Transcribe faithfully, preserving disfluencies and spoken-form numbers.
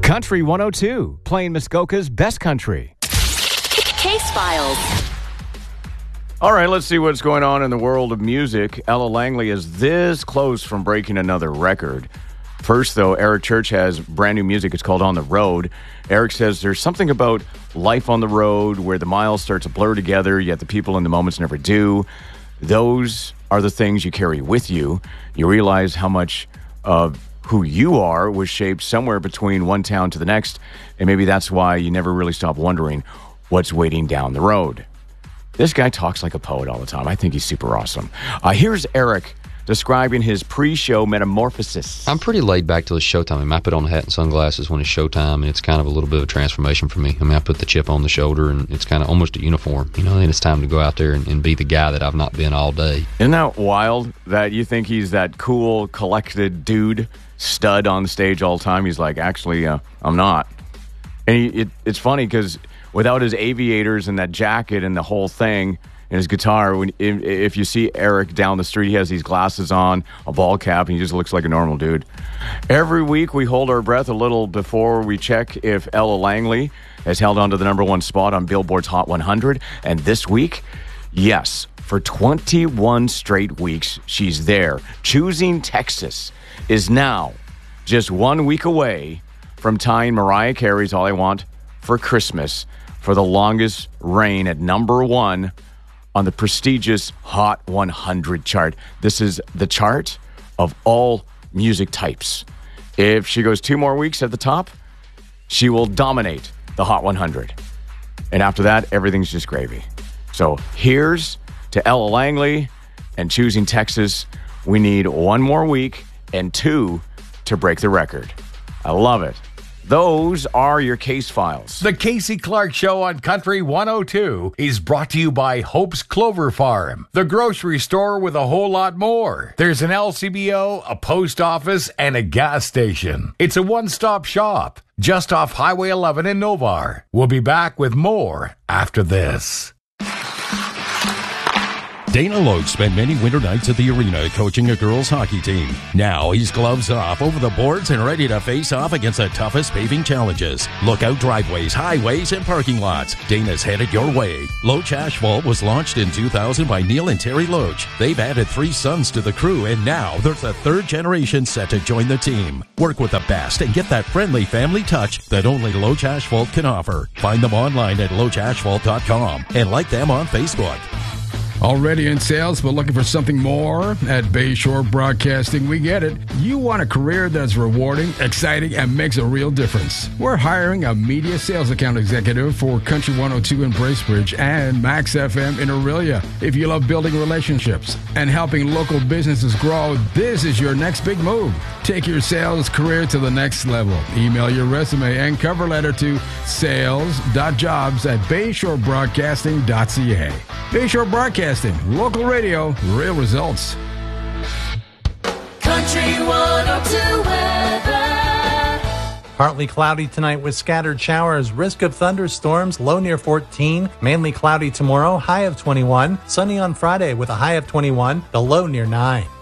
Country one oh two, playing Muskoka's best country. Case Files. All right, let's see what's going on in the world of music. Ella Langley is this close from breaking another record. First, though, Eric Church has brand new music. It's called On the Road. Eric says there's something about life on the road where the miles start to blur together, yet the people in the moments never do. Those are the things you carry with you. You realize how much of who you are was shaped somewhere between one town to the next, and maybe that's why you never really stop wondering what's waiting down the road. This guy talks like a poet all the time. I think he's super awesome. Uh, here's Eric describing his pre-show metamorphosis. I'm pretty laid back till it's showtime. I mean, I put on a hat and sunglasses when it's showtime, and it's kind of a little bit of a transformation for me. I mean, I put the chip on the shoulder, and it's kind of almost a uniform, you know, and it's time to go out there and, and be the guy that I've not been all day. Isn't that wild that you think he's that cool, collected dude, stud on the stage all the time? He's like, actually, uh, I'm not. And he, it, it's funny because without his aviators and that jacket and the whole thing, and his guitar, when if, if you see Eric down the street, he has these glasses on, a ball cap, and he just looks like a normal dude. Every week, we hold our breath a little before we check if Ella Langley has held on to the number one spot on Billboard's Hot one hundred. And this week, yes, for twenty-one straight weeks, she's there. Choosing Texas is now just one week away from tying Mariah Carey's All I Want for Christmas for the longest reign at number one on the prestigious Hot one hundred chart. This is the chart of all music types. If she goes two more weeks at the top, she will dominate the Hot one hundred. And after that, everything's just gravy. So here's to Ella Langley and Choosing Texas. We need one more week and two to break the record. I love it. Those are your case files. The Casey Clark Show on Country one oh two is brought to you by Hope's Clover Farm, the grocery store with a whole lot more. There's an L C B O, a post office, and a gas station. It's a one-stop shop just off Highway eleven in Novar. We'll be back with more after this. Dana Loach spent many winter nights at the arena coaching a girls' hockey team. Now he's gloves off, over the boards, and ready to face off against the toughest paving challenges. Lookout driveways, highways, and parking lots. Dana's headed your way. Loach Asphalt was launched in two thousand by Neil and Terry Loach. They've added three sons to the crew, and now there's a third generation set to join the team. Work with the best and get that friendly family touch that only Loach Asphalt can offer. Find them online at loach asphalt dot com and like them on Facebook. Already in sales, but looking for something more? At Bayshore Broadcasting, we get it. You want a career that's rewarding, exciting, and makes a real difference. We're hiring a media sales account executive for Country one oh two in Bracebridge and Max F M in Aurelia. If you love building relationships and helping local businesses grow, this is your next big move. Take your sales career to the next level. Email your resume and cover letter to sales dot jobs at bayshore broadcasting dot c a. Bayshore Broadcasting. Local radio, real results. Country one oh two weather. Partly cloudy tonight with scattered showers. Risk of thunderstorms, low near fourteen. Mainly cloudy tomorrow, high of twenty-one. Sunny on Friday with a high of twenty-one, the low near nine.